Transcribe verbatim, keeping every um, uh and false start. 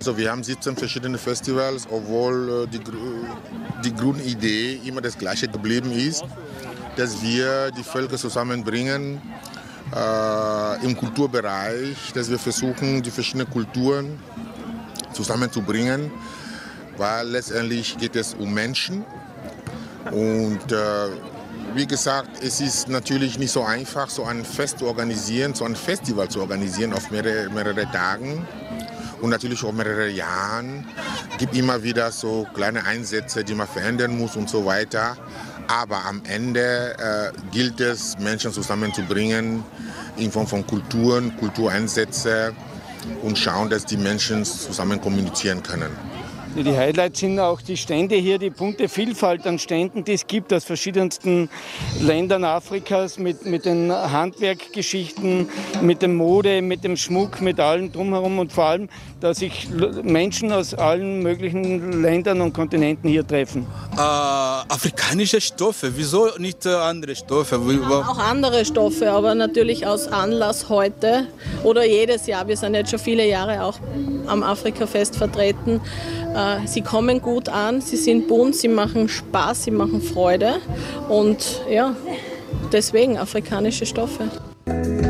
Also wir haben siebzehn verschiedene Festivals, obwohl die, die Grundidee immer das gleiche geblieben ist, dass wir die Völker zusammenbringen äh, im Kulturbereich, dass wir versuchen, die verschiedenen Kulturen zusammenzubringen, weil letztendlich geht es um Menschen. Und äh, wie gesagt, es ist natürlich nicht so einfach, so ein Fest zu organisieren, so ein Festival zu organisieren auf mehrere, mehrere Tagen. Und natürlich auch mehrere Jahren. Es gibt immer wieder so kleine Einsätze, die man verändern muss und so weiter. Aber am Ende äh, gilt es, Menschen zusammenzubringen in Form von Kulturen, Kultureinsätze und schauen, dass die Menschen zusammen kommunizieren können. Die Highlights sind auch die Stände hier, die bunte Vielfalt an Ständen, die es gibt aus verschiedensten Ländern Afrikas mit, mit den Handwerkgeschichten, mit dem Mode, mit dem Schmuck, mit allem drumherum und vor allem, dass sich Menschen aus allen möglichen Ländern und Kontinenten hier treffen. Äh, afrikanische Stoffe, wieso nicht äh, andere Stoffe? Auch andere Stoffe, aber natürlich aus Anlass heute oder jedes Jahr. Wir sind jetzt schon viele Jahre auch am Afrikafest vertreten. Sie kommen gut an, sie sind bunt, sie machen Spaß, sie machen Freude und ja, deswegen afrikanische Stoffe.